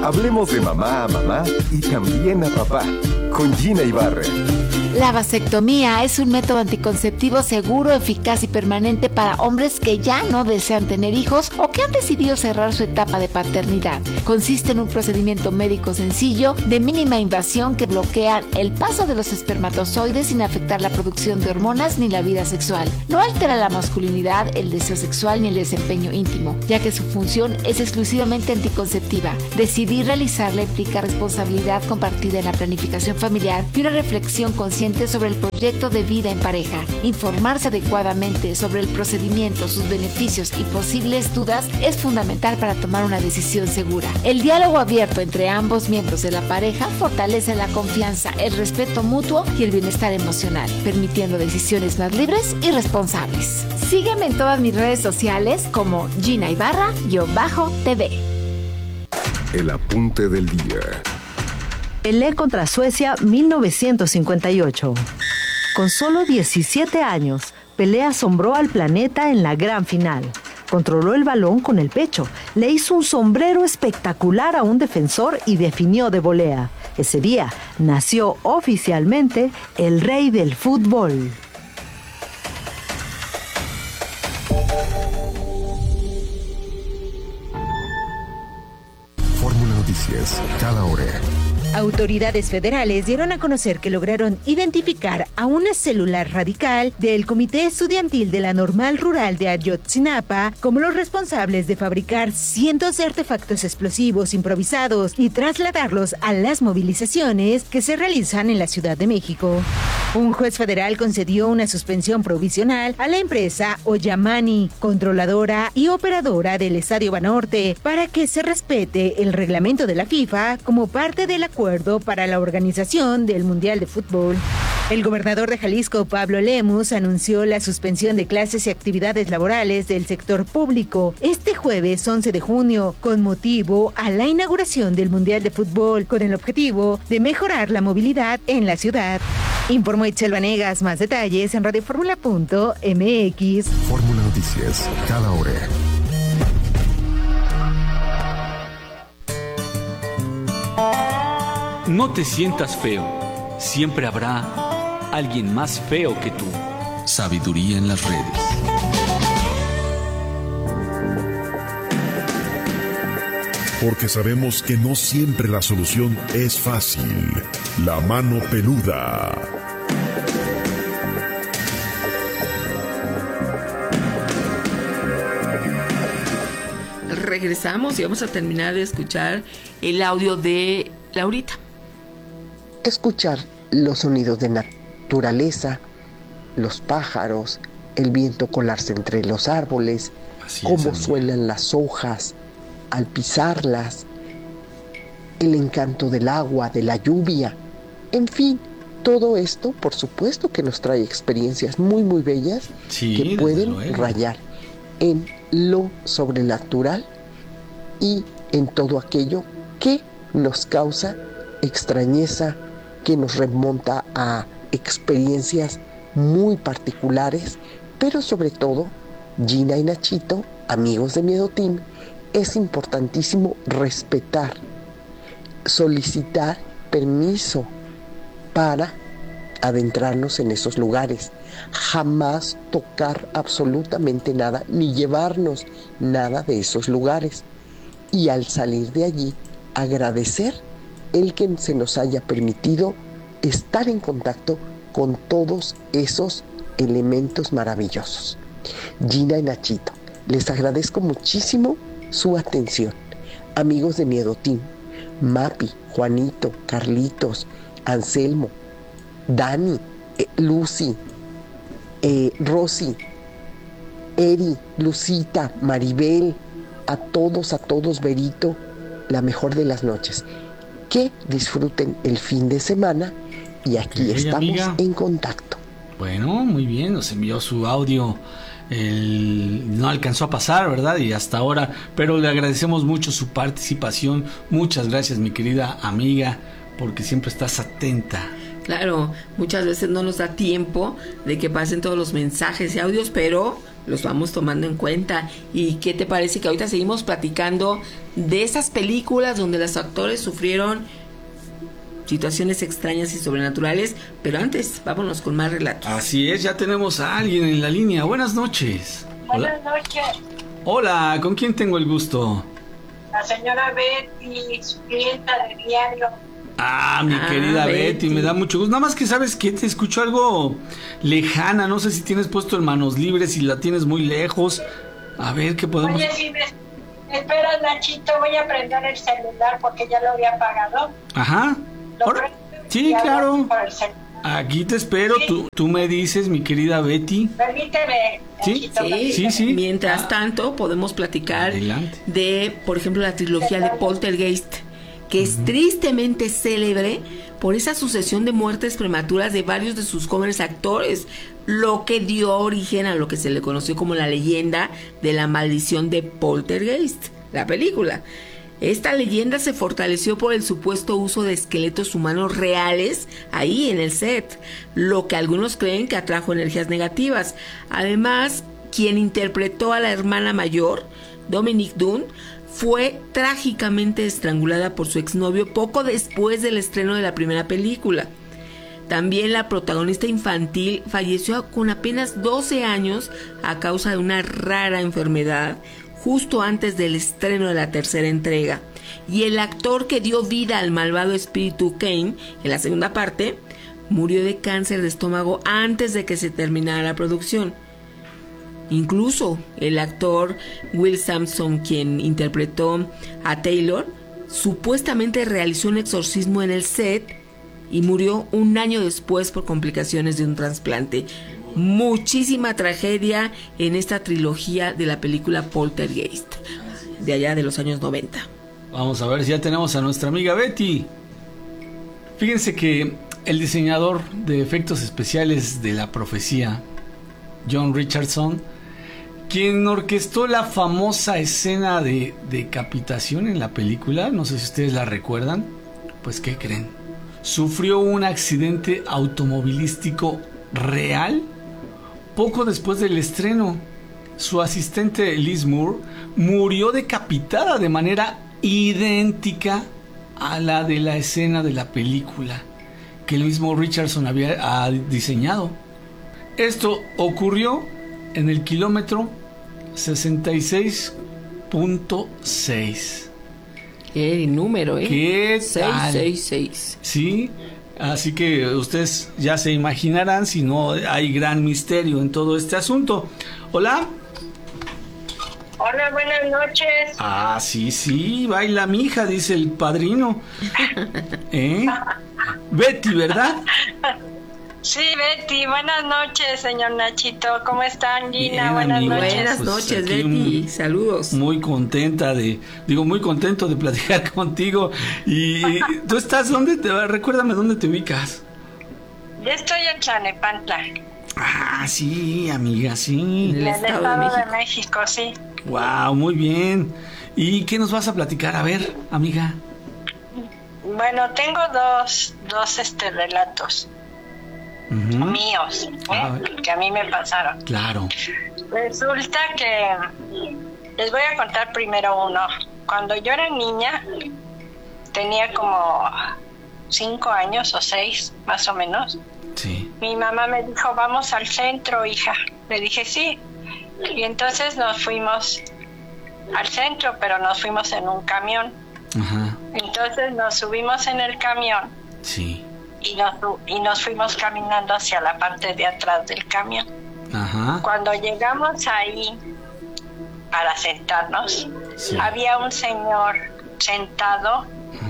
Hablemos de mamá a mamá y también a papá, con Gina Ibarra. La vasectomía es un método anticonceptivo seguro, eficaz y permanente para hombres que ya no desean tener hijos o que han decidido cerrar su etapa de paternidad. Consiste en un procedimiento médico sencillo, de mínima invasión, que bloquea el paso de los espermatozoides sin afectar la producción de hormonas ni la vida sexual. No altera la masculinidad, el deseo sexual ni el desempeño íntimo, ya que su función es exclusivamente anticonceptiva. Decidir realizarla implica responsabilidad compartida en la planificación familiar y una reflexión consciente sobre el proyecto de vida en pareja. Informarse adecuadamente sobre el procedimiento, sus beneficios y posibles dudas es fundamental para tomar una decisión segura. El diálogo abierto entre ambos miembros de la pareja fortalece la confianza, el respeto mutuo y el bienestar emocional, permitiendo decisiones más libres y responsables. Sígueme en todas mis redes sociales como Gina Ibarra-TV. El apunte del día. Pelé contra Suecia 1958. Con solo 17 años, Pelé asombró al planeta en la gran final. Controló el balón con el pecho, le hizo un sombrero espectacular a un defensor y definió de volea. Ese día nació oficialmente el rey del fútbol. Fórmula Noticias, cada hora. Autoridades federales dieron a conocer que lograron identificar a una célula radical del Comité Estudiantil de la Normal Rural de Ayotzinapa como los responsables de fabricar cientos de artefactos explosivos improvisados y trasladarlos a las movilizaciones que se realizan en la Ciudad de México. Un juez federal concedió una suspensión provisional a la empresa Oyamani, controladora y operadora del Estadio Banorte, para que se respete el reglamento de la FIFA como parte del acuerdo para la organización del Mundial de Fútbol. El gobernador de Jalisco, Pablo Lemus, anunció la suspensión de clases y actividades laborales del sector público este jueves 11 de junio, con motivo a la inauguración del Mundial de Fútbol, con el objetivo de mejorar la movilidad en la ciudad. Informó Itzel Vanegas. Más detalles en radioformula.mx. Fórmula Noticias, cada hora. No te sientas feo. Siempre habrá alguien más feo que tú. Sabiduría en las redes. Porque sabemos que no siempre la solución es fácil. La mano peluda. Regresamos y vamos a terminar de escuchar el audio de Laurita. Escuchar los sonidos de naturaleza, los pájaros, el viento colarse entre los árboles, cómo suenan las hojas al pisarlas, el encanto del agua, de la lluvia, en fin, todo esto, por supuesto que nos trae experiencias muy, muy bellas que pueden rayar en lo sobrenatural y en todo aquello que nos causa extrañeza, que nos remonta a experiencias muy particulares, pero sobre todo, Gina y Nachito, amigos de Miedo Team, es importantísimo respetar, solicitar permiso para adentrarnos en esos lugares, jamás tocar absolutamente nada, ni llevarnos nada de esos lugares, y al salir de allí, agradecer el que se nos haya permitido estar en contacto con todos esos elementos maravillosos. Gina y Nachito, les agradezco muchísimo su atención. Amigos de Miedo Team, Mapi, Juanito, Carlitos, Anselmo, Dani, Lucy, Rosy, Eri, Lucita, Maribel, a todos, Berito, la mejor de las noches. Que disfruten el fin de semana y aquí estamos, amiga, en contacto. Bueno, muy bien, nos envió su audio. No alcanzó a pasar, ¿verdad? Y hasta ahora, pero le agradecemos mucho su participación. Muchas gracias, mi querida amiga, porque siempre estás atenta. Claro, muchas veces no nos da tiempo de que pasen todos los mensajes y audios, pero los vamos tomando en cuenta. ¿Y qué te parece que ahorita seguimos platicando de esas películas donde los actores sufrieron situaciones extrañas y sobrenaturales? Pero antes, vámonos con más relatos. Así es, ya tenemos a alguien en la línea. Buenas noches. Buenas noches. Hola, ¿con quién tengo el gusto? La señora Betty, su clienta de diario. Mi querida Betty, me da mucho gusto. Nada más que sabes que te escucho algo lejana. No sé si tienes puesto en manos libres, si la tienes muy lejos. A ver, ¿qué podemos...? Oye, si me esperas, Nachito, voy a prender el celular porque ya lo había apagado. Ajá. Sí, claro. Aquí te espero. Tú me dices, mi querida Betty. Permíteme. Sí. Mientras tanto, podemos platicar de, por ejemplo, la trilogía de Poltergeist, que es tristemente célebre por esa sucesión de muertes prematuras de varios de sus jóvenes actores, lo que dio origen a lo que se le conoció como la leyenda de la maldición de Poltergeist, la película. Esta leyenda se fortaleció por el supuesto uso de esqueletos humanos reales ahí en el set, lo que algunos creen que atrajo energías negativas. Además, quien interpretó a la hermana mayor, Dominique Dunne, fue trágicamente estrangulada por su exnovio poco después del estreno de la primera película. También la protagonista infantil falleció con apenas 12 años a causa de una rara enfermedad justo antes del estreno de la tercera entrega. Y el actor que dio vida al malvado espíritu Kane en la segunda parte murió de cáncer de estómago antes de que se terminara la producción. Incluso el actor Will Sampson, quien interpretó a Taylor, supuestamente realizó un exorcismo en el set y murió un año después por complicaciones de un trasplante. Muchísima tragedia en esta trilogía de la película Poltergeist, de allá de los años 90. Vamos a ver si ya tenemos a nuestra amiga Betty. Fíjense que el diseñador de efectos especiales de La Profecía, John Richardson, quien orquestó la famosa escena de decapitación en la película, no sé si ustedes la recuerdan, pues ¿qué creen? Sufrió un accidente automovilístico real poco después del estreno. Su asistente Liz Moore murió decapitada de manera idéntica a la de la escena de la película que el mismo Richardson había diseñado. Esto ocurrió en el kilómetro 66.6. Qué número, ¿Qué tal? 666. Sí, así que ustedes ya se imaginarán si no hay gran misterio en todo este asunto. Hola. Hola, buenas noches. Sí, baila mi hija, dice el padrino. Betty, ¿verdad? Sí, Betty, buenas noches, señor Nachito. ¿Cómo están, Gina? Bien, buenas amigo. noches. Buenas noches, Betty. Saludos. Muy contento de platicar contigo. Y ¿tú estás dónde? Recuérdame dónde te ubicas. Yo estoy en Tlalnepantla. Sí, amiga, sí. En el Estado de México, sí. Wow, muy bien. ¿Y qué nos vas a platicar? A ver, amiga. Bueno, tengo dos relatos míos, que a mí me pasaron. Claro. Resulta que les voy a contar primero uno. Cuando yo era niña, tenía como 5 años o 6, más o menos. Sí. Mi mamá me dijo, vamos al centro, hija. Le dije, sí. Y entonces nos fuimos al centro, pero nos fuimos en un camión. Ajá. Entonces nos subimos en el camión. Sí. Y nos fuimos caminando hacia la parte de atrás del camión. Ajá. Cuando llegamos ahí para sentarnos, sí, había un señor sentado,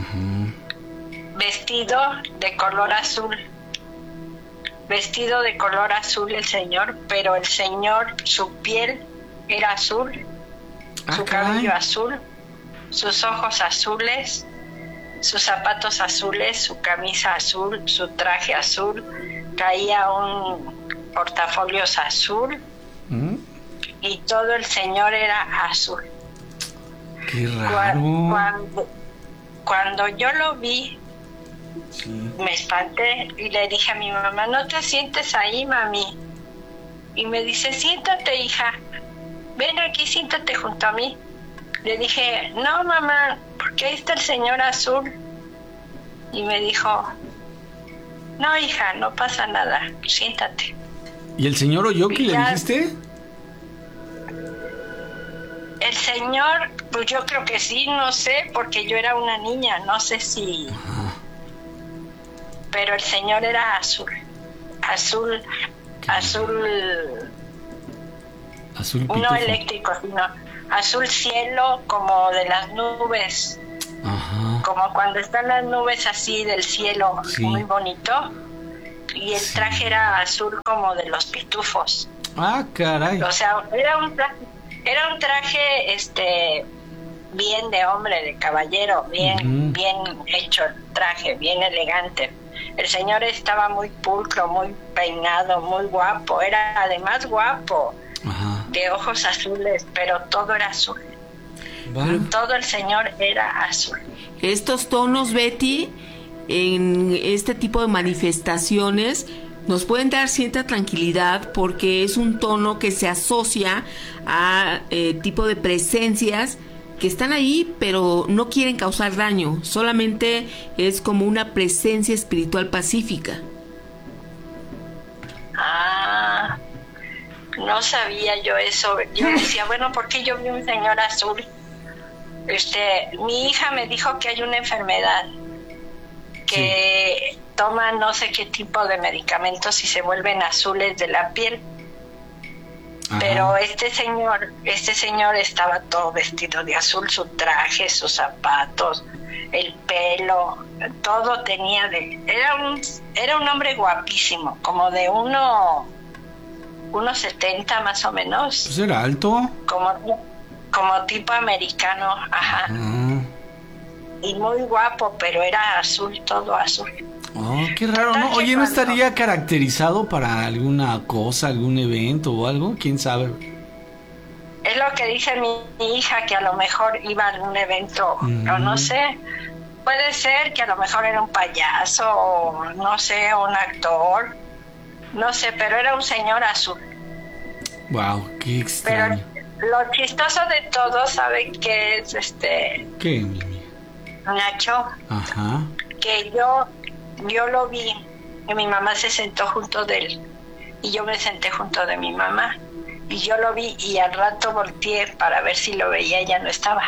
vestido de color azul. Vestido de color azul el señor, pero el señor, su piel era azul, su cabello azul, sus ojos azules, sus zapatos azules, su camisa azul, su traje azul, traía un portafolios azul y todo el señor era azul. Qué raro. Cuando yo lo vi, me espanté y le dije a mi mamá, ¿no te sientes ahí, mami? y me dice, siéntate, hija, ven aquí, siéntate junto a mí. Le dije, no, mamá, porque ahí está el señor azul. Y me dijo, no, hija, no pasa nada, siéntate. ¿Y el señor oyó que le dijiste? El señor, pues yo creo que sí, no sé, porque yo era una niña, no sé si... Ajá. Pero el señor era azul pitufo. No eléctrico, sino azul cielo, como de las nubes. Ajá. Como cuando están las nubes así del cielo, sí. Muy bonito. Y el traje era azul como de los pitufos. Ah, caray. O sea, era un traje bien de hombre, de caballero, bien hecho el traje, bien elegante. El señor estaba muy pulcro, muy peinado, muy guapo, era además guapo. Ajá. De ojos azules, pero todo era azul. Vale. Todo el señor era azul. Estos tonos, Betty, en este tipo de manifestaciones nos pueden dar cierta tranquilidad porque es un tono que se asocia a tipo de presencias que están ahí pero no quieren causar daño, solamente es como una presencia espiritual pacífica. Ah, no sabía yo eso. Yo decía, bueno, ¿por qué yo vi un señor azul? Mi hija me dijo que hay una enfermedad que toman no sé qué tipo de medicamentos y se vuelven azules de la piel. Ajá. Pero este señor estaba todo vestido de azul, su traje, sus zapatos, el pelo, todo tenía era un hombre guapísimo, como de 1.70 más o menos. ¿Pues era alto? Como tipo americano, ajá. Y muy guapo, pero era azul, todo azul. Oh, qué raro, ¿no? Oye, ¿no estaría caracterizado para alguna cosa, algún evento o algo? ¿Quién sabe? Es lo que dice mi hija, que a lo mejor iba a algún evento, o no sé. Puede ser que a lo mejor era un payaso, o no sé, un actor. No sé, pero era un señor azul. Wow, qué extraño. Pero lo chistoso de todo, ¿saben qué es ¿Qué, Mimi? Nacho? Ajá. Que yo lo vi y mi mamá se sentó junto de él y yo me senté junto de mi mamá y yo lo vi y al rato volteé para ver si lo veía y ya no estaba.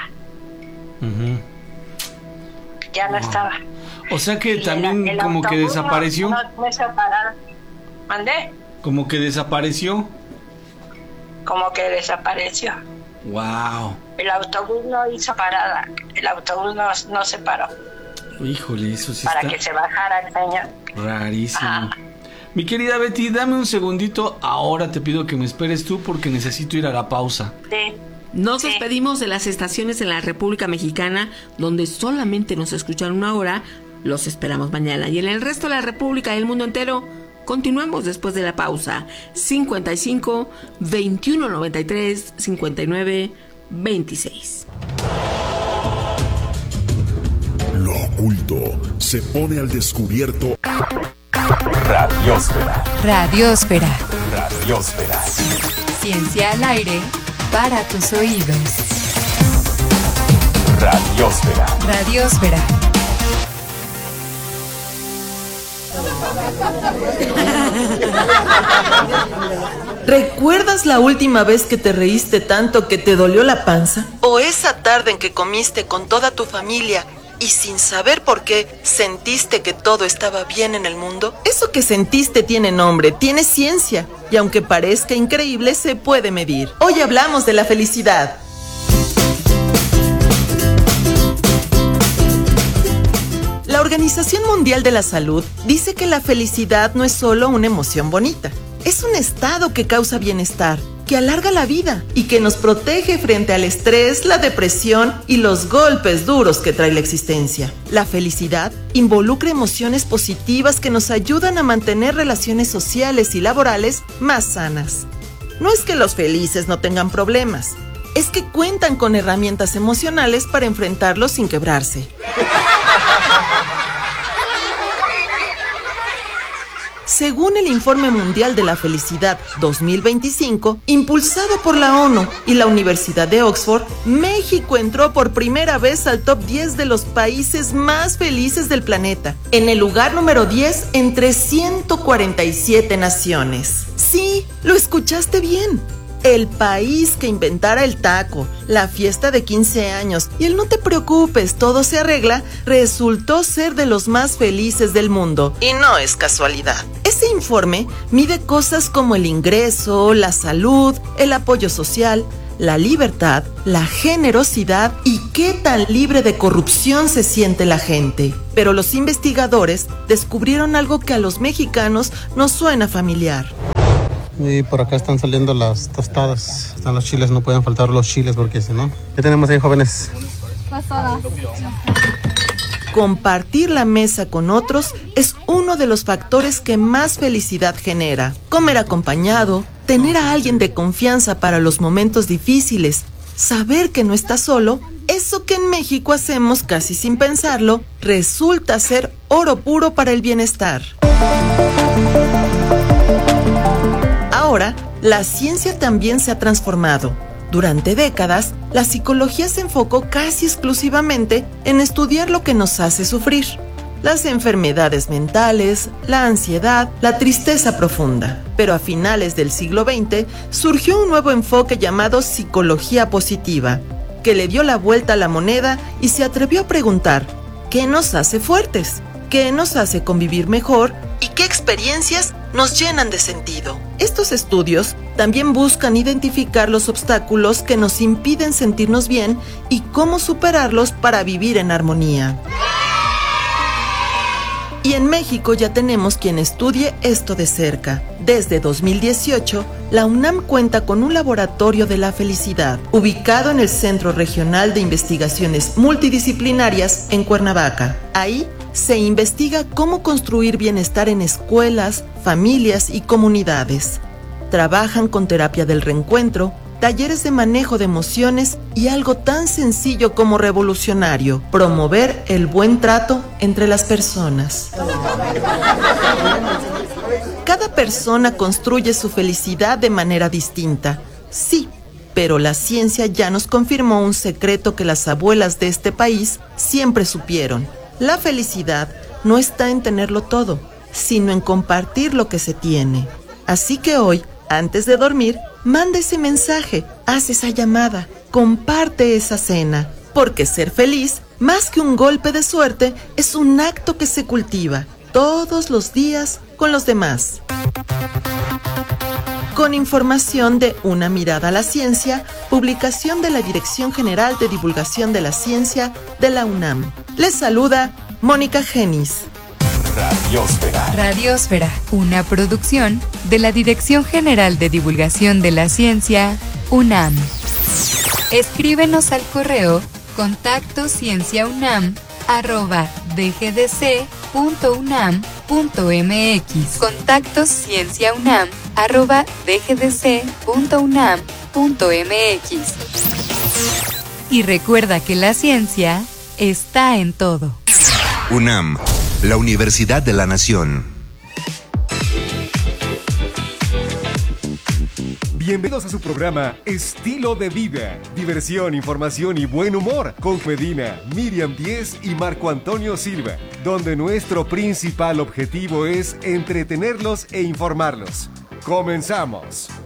Ya no estaba. O sea que y también el como que desapareció. No separaron. ¿Mandé? Como que desapareció. Como que desapareció. Wow. El autobús no hizo parada, el autobús no se paró. Híjole, eso sí para está... que se bajara el señor. Rarísimo. Ajá. Mi querida Betty, dame un segundito. Ahora te pido que me esperes tú porque necesito ir a la pausa. Sí. Nos despedimos de las estaciones en la República Mexicana, donde solamente nos escuchan una hora. Los esperamos mañana. Y en el resto de la República y el mundo entero, continuamos después de la pausa. 55 21 93 59 26. Lo oculto se pone al descubierto. Radiósfera. Radiósfera. Radiósfera. Ciencia al aire para tus oídos. Radiósfera. Radiósfera. ¿Recuerdas la última vez que te reíste tanto que te dolió la panza? ¿O esa tarde en que comiste con toda tu familia y sin saber por qué sentiste que todo estaba bien en el mundo? Eso que sentiste tiene nombre, tiene ciencia, y aunque parezca increíble, se puede medir. Hoy hablamos de la felicidad. La Organización Mundial de la Salud dice que la felicidad no es solo una emoción bonita. Es un estado que causa bienestar, que alarga la vida y que nos protege frente al estrés, la depresión y los golpes duros que trae la existencia. La felicidad involucra emociones positivas que nos ayudan a mantener relaciones sociales y laborales más sanas. No es que los felices no tengan problemas, es que cuentan con herramientas emocionales para enfrentarlos sin quebrarse. Según el Informe Mundial de la Felicidad 2025, impulsado por la ONU y la Universidad de Oxford, México entró por primera vez al top 10 de los países más felices del planeta, en el lugar número 10 entre 147 naciones. Sí, lo escuchaste bien. El país que inventara el taco, la fiesta de 15 años y el no te preocupes, todo se arregla, resultó ser de los más felices del mundo. Y no es casualidad. Ese informe mide cosas como el ingreso, la salud, el apoyo social, la libertad, la generosidad y qué tan libre de corrupción se siente la gente. Pero los investigadores descubrieron algo que a los mexicanos nos suena familiar. Y por acá están saliendo las tostadas. Están los chiles, no pueden faltar los chiles porque si no. ¿Qué tenemos ahí, jóvenes? Compartir la mesa con otros es uno de los factores que más felicidad genera. Comer acompañado, tener a alguien de confianza para los momentos difíciles, saber que no estás solo, eso que en México hacemos casi sin pensarlo, resulta ser oro puro para el bienestar. Ahora, la ciencia también se ha transformado. Durante décadas, la psicología se enfocó casi exclusivamente en estudiar lo que nos hace sufrir. Las enfermedades mentales, la ansiedad, la tristeza profunda. Pero a finales del siglo XX surgió un nuevo enfoque llamado psicología positiva, que le dio la vuelta a la moneda y se atrevió a preguntar: ¿qué nos hace fuertes? ¿Qué nos hace convivir mejor? ¿Y qué experiencias nos llenan de sentido? Estos estudios también buscan identificar los obstáculos que nos impiden sentirnos bien y cómo superarlos para vivir en armonía. Y en México ya tenemos quien estudie esto de cerca. Desde 2018, la UNAM cuenta con un laboratorio de la felicidad, ubicado en el Centro Regional de Investigaciones Multidisciplinarias en Cuernavaca. Ahí se investiga cómo construir bienestar en escuelas, familias y comunidades. Trabajan con terapia del reencuentro, talleres de manejo de emociones y algo tan sencillo como revolucionario: promover el buen trato entre las personas. Cada persona construye su felicidad de manera distinta, sí, pero la ciencia ya nos confirmó un secreto que las abuelas de este país siempre supieron. La felicidad no está en tenerlo todo, sino en compartir lo que se tiene. Así que hoy, antes de dormir, manda ese mensaje, haz esa llamada, comparte esa cena, porque ser feliz, más que un golpe de suerte, es un acto que se cultiva todos los días con los demás. Con información de Una Mirada a la Ciencia, publicación de la Dirección General de Divulgación de la Ciencia de la UNAM. Les saluda Mónica Genis. Radiósfera. Radiósfera, una producción de la Dirección General de Divulgación de la Ciencia, UNAM. Escríbenos al correo contactoscienciaunam@dgdc.unam.mx. contactoscienciaunam@dgdc.unam.mx. Y recuerda que la ciencia está en todo. UNAM, la Universidad de la Nación. Bienvenidos a su programa Estilo de Vida. Diversión, información y buen humor con Medina, Miriam Díez y Marco Antonio Silva, donde nuestro principal objetivo es entretenerlos e informarlos. ¡Comenzamos!